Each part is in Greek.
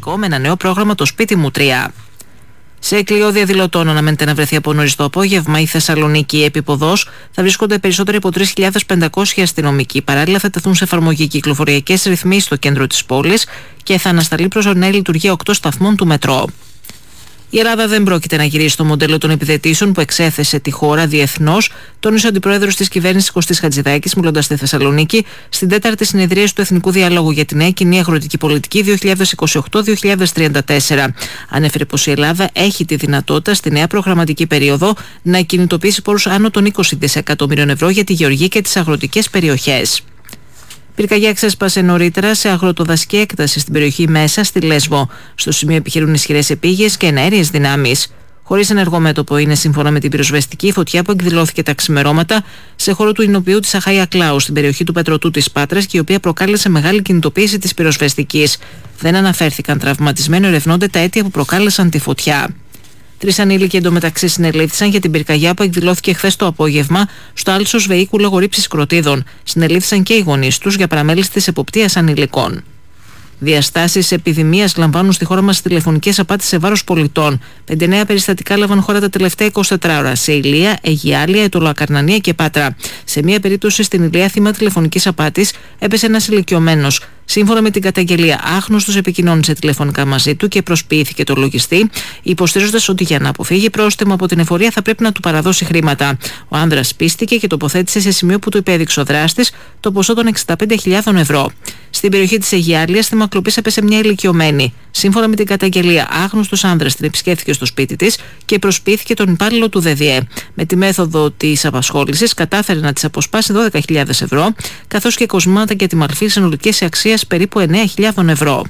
Ειρηνικό με ένα νέο πρόγραμμα «Το σπίτι μου 3». Σε εκλειό διαδηλωτών αναμένεται να βρεθεί από νωρίς το απόγευμα η Θεσσαλονίκη. Επί ποδός θα βρίσκονται περισσότεροι από 3.500 αστυνομικοί. Παράλληλα, θα τεθούν σε εφαρμογή κυκλοφοριακές ρυθμίσεις στο κέντρο της πόλης και θα ανασταλεί προσωρινή λειτουργία 8 σταθμών του μετρό. Η Ελλάδα δεν πρόκειται να γυρίσει στο μοντέλο των επιδετήσεων που εξέθεσε τη χώρα διεθνώς, τόνισε ο αντιπρόεδρος της κυβέρνησης Κωστής Χατζηδάκης, μιλώντας στη Θεσσαλονίκη, στην 4η συνεδρίαση του Εθνικού Διαλόγου για τη Νέα Κοινή Αγροτική Πολιτική 2028-2034. Ανέφερε πως η Ελλάδα έχει τη δυνατότητα στη νέα προγραμματική περίοδο να κινητοποιήσει πόρους άνω των 20 δισεκατομμύριων ευρώ για τη γεωργία και τις αγροτικές περιοχές. Πυρκαγιά ξέσπασε νωρίτερα σε αγροτοδασική έκταση στην περιοχή Μέσα στη Λέσβο. Στο σημείο επιχειρούν ισχυρές επίγειες και εναέριες δυνάμεις. Χωρίς ενεργό μέτωπο είναι, σύμφωνα με την πυροσβεστική, φωτιά που εκδηλώθηκε τα ξημερώματα σε χώρο του Ινοποιού της Αχάια Κλάου, στην περιοχή του Πετρωτού της Πάτρας, και η οποία προκάλεσε μεγάλη κινητοποίηση της πυροσβεστικής. Δεν αναφέρθηκαν τραυματισμένοι, ερευνώνται τα αίτια που προκάλεσαν τη φωτιά. 3 ανήλικοι εντωμεταξύ συνελήφθησαν για την πυρκαγιά που εκδηλώθηκε χθες το απόγευμα στο άλσος Βεϊκούλο Γορύψης Κροτίδων. Συνελήφθησαν και οι γονείς τους για παραμέληση της εποπτείας ανηλικών. Διαστάσεις επιδημίας λαμβάνουν στη χώρα μας τηλεφωνικές απάτες σε βάρος πολιτών. 5 νέα περιστατικά έλαβαν χώρα τα τελευταία 24 ώρα σε Ηλεία, Αιγιάλια, Αιτωλοακαρνανία και Πάτρα. Σε μία περίπτωση στην Ηλεία, θύμα τηλεφωνικής απάτης έπεσε ένας ηλικιωμένος. Σύμφωνα με την καταγγελία, άγνωστος επικοινώνησε τηλεφωνικά μαζί του και προσποιήθηκε το λογιστή, υποστηρίζοντας ότι για να αποφύγει πρόστιμο από την εφορία θα πρέπει να του παραδώσει χρήματα. Ο άνδρας πίστηκε και τοποθέτησε σε σημείο που του υπέδειξε ο δράστης το ποσό των 65.000 ευρώ. Στην περιοχή της Αιγιάλιας, θύμα κλοπής έπεσε μια ηλικιωμένη. Σύμφωνα με την καταγγελία, άγνωστος άνδρας την επισκέφθηκε στο σπίτι της και προσποιήθηκε τον υπάλληλο του ΔΔΕ. Με τη μέθοδο της απασχόλησης κατάφερε να της αποσπάσει 12.000 ευρώ, καθώς και κοσμήματα και τη μαλφή συνολικής αξίας περίπου 9.000 ευρώ.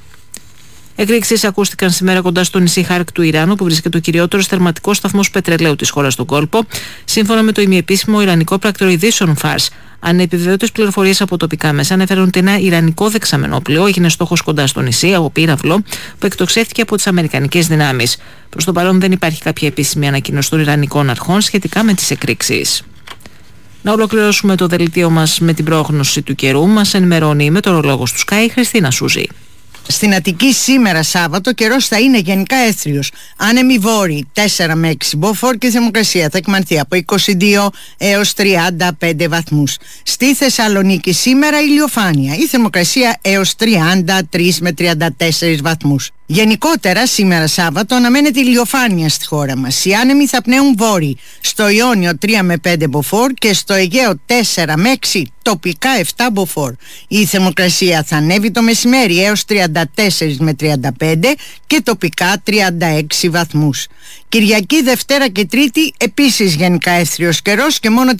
Εκρήξεις ακούστηκαν σήμερα κοντά στο νησί Χάρκ του Ιράνου, που βρίσκεται ο κυριότερος θερματικός σταθμός πετρελαίου της χώρας στον κόλπο, σύμφωνα με το ημιεπίσημο Ιρανικό Πράκτορο Ειδήσεων Φάρς. Ανεπιβεβαιώτες πληροφορίες από τοπικά μέσα ανέφεραν ότι ένα ιρανικό δεξαμενόπλοιο έγινε στόχος κοντά στο νησί από πύραυλο που εκτοξεύτηκε από τις αμερικανικές δυνάμεις. Προς το παρόν δεν υπάρχει κάποια επίσημη ανακοίνωση των ιρανικών αρχών σχετικά με τις εκρήξεις. Να ολοκληρώσουμε το δελτίο μας με την πρόγνωση του καιρού. Μας ενημερώνει η μετεωρολόγος του Sky, Χριστίνα Σούζη. Στην Αττική σήμερα Σάββατο καιρός θα είναι γενικά έθριος. Άνεμοι βόρειοι 4 με 6 μποφόρ και η θερμοκρασία θα εκμανθεί από 22 έως 35 βαθμούς. Στη Θεσσαλονίκη σήμερα ηλιοφάνεια. Η θερμοκρασία έως 33 με 34 βαθμούς. Γενικότερα σήμερα Σάββατο αναμένεται ηλιοφάνεια στη χώρα μας. Οι άνεμοι θα πνέουν βόρειοι. Στο Ιόνιο 3 με 5 μποφόρ και στο Αιγαίο 4 με 6, τοπικά 7 μποφόρ. Η θερμοκρασία θα ανέβει το μεσημέρι έως 34 με 35 και τοπικά 36 βαθμούς. Κυριακή, Δευτέρα και Τρίτη επίσης γενικά έθριος καιρός και μόνο